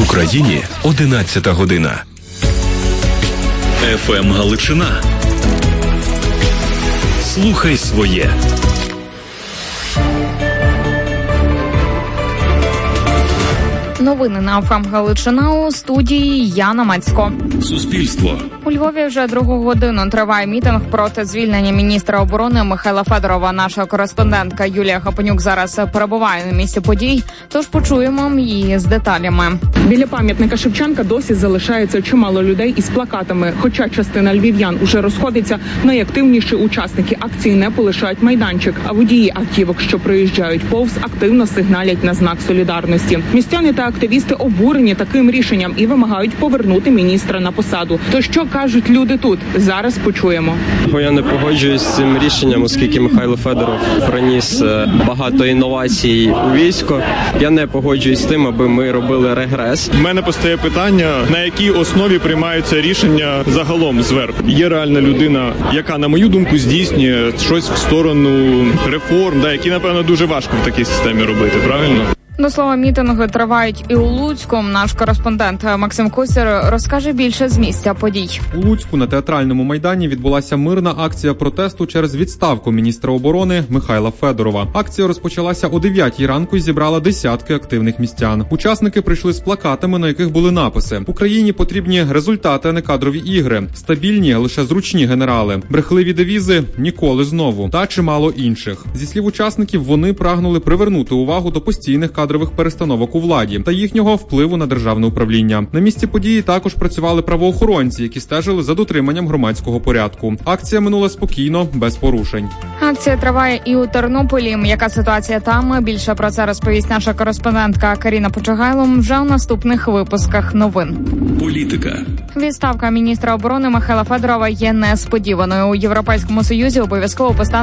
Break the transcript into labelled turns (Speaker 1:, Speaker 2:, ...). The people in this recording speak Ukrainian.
Speaker 1: Україні 11 година. ФМ Галичина. Слухай своє.
Speaker 2: Новини на ФМ Галичина, у студії Яна Мацько.
Speaker 1: Суспільство.
Speaker 2: У Львові вже другу годину триває мітинг проти звільнення міністра оборони Михайла Федорова. Наша кореспондентка Юлія Хапанюк зараз перебуває на місці подій, тож почуємо її з деталями.
Speaker 3: Біля пам'ятника Шевченка досі залишається чимало людей із плакатами. Хоча частина львів'ян уже розходиться, найактивніші учасники акції не полишають майданчик, а водії автівок, що проїжджають повз, активно сигналять на знак солідарності. Містяни та активісти обурені таким рішенням і вимагають повернути міністра на посаду. То що кажуть люди тут? Зараз почуємо.
Speaker 4: Я не погоджуюсь з цим рішенням, оскільки Михайло Федоров приніс багато інновацій у військо. Я не погоджуюсь з тим, аби ми робили регрес.
Speaker 5: У мене постає питання, на якій основі приймаються рішення загалом зверху. Є реальна людина, яка, на мою думку, здійснює щось в сторону реформ, які, напевно, дуже важко в такій системі робити, правильно?
Speaker 2: До слова, мітинги тривають і у Луцьку. Наш кореспондент Максим Косір розкаже більше з місця подій.
Speaker 6: У Луцьку на Театральному майдані відбулася мирна акція протесту через відставку міністра оборони Михайла Федорова. Акція розпочалася о 9 ранку і зібрала десятки активних містян. Учасники прийшли з плакатами, на яких були написи: «Україні потрібні результати, а не кадрові ігри. Стабільні, лише зручні генерали. Брехливі девізи – ніколи знову». Та чимало інших. Зі слів учасників, вони прагнули привернути увагу до постійних кадрових перестановок у владі та їхнього впливу на державне управління. На місці події також працювали правоохоронці, які стежили за дотриманням громадського порядку. Акція минула спокійно, без порушень.
Speaker 2: Акція триває і у Тернополі. Яка ситуація там? Більше про це розповість наша кореспондентка Каріна Почагайло вже у наступних випусках новин.
Speaker 1: Політика.
Speaker 2: Відставка міністра оборони Михайла Федорова є несподіваною. У Європейському Союзі обов'язково постане